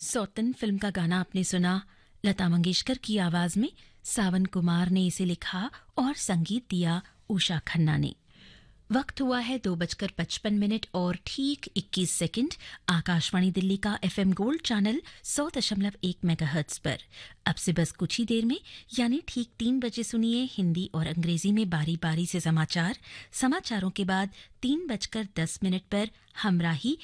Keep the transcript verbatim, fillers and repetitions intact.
सौतन film का गाना आपने सुना। लता मंगेशकर की आवाज में सावन कुमार ने इसे लिखा और संगीत दिया उषा खन्ना ने। वक्त हुआ है दो बजकर पचपन मिनट और ठीक इक्कीस सेकंड। आकाशवाणी दिल्ली का एफएम गोल्ड चैनल सौ दशमलव एक मेगाहर्ट्ज पर अब से बस कुछ ही देर में यानी ठीक तीन बजे सुनिए हिंदी और अंग्रेजी में बारी बारी से समाचार। समाचारों के बाद तीन बजकर दस मिनट पर हमराही